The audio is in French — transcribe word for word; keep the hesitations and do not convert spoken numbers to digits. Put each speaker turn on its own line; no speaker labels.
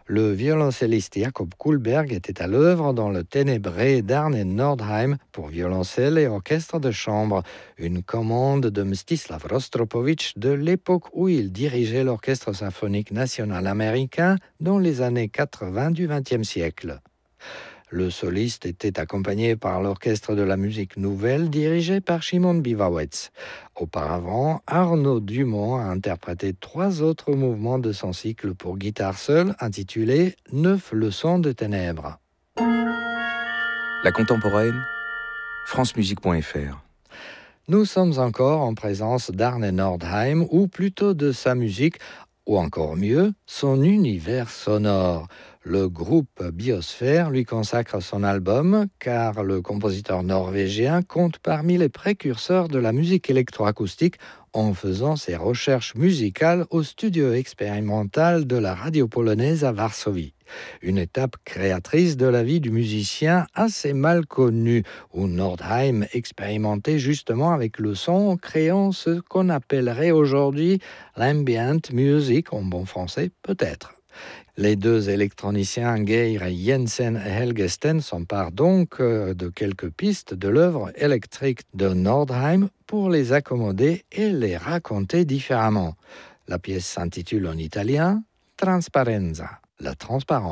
Le violoncelliste Jakob Kullberg était à l'œuvre dans le Ténébré d'Arne Nordheim pour violoncelle et orchestre de chambre, une commande de Mstislav Rostropovitch de l'époque où il dirigeait l'Orchestre symphonique national américain dans les années quatre-vingts du vingtième siècle. Le soliste était accompagné par l'Orchestre de la musique nouvelle dirigé par Shimon Bivawetz. Auparavant, Arnaud Dumont a interprété trois autres mouvements de son cycle pour guitare seule intitulé « Neuf leçons de ténèbres ».
La contemporaine, francemusique point f r.
Nous sommes encore en présence d'Arne Nordheim, ou plutôt de sa musique, ou encore mieux, son univers sonore. Le groupe Biosphère lui consacre son album, car le compositeur norvégien compte parmi les précurseurs de la musique électroacoustique en faisant ses recherches musicales au studio expérimental de la radio polonaise à Varsovie. Une étape créatrice de la vie du musicien assez mal connue, où Nordheim expérimentait justement avec le son, créant ce qu'on appellerait aujourd'hui l'ambient music, en bon français peut-être. Les deux électroniciens Geir Jensen et Helge Sten s'emparent donc de quelques pistes de l'œuvre électrique de Nordheim pour les accommoder et les raconter différemment. La pièce s'intitule en italien Transparenza, la transparence.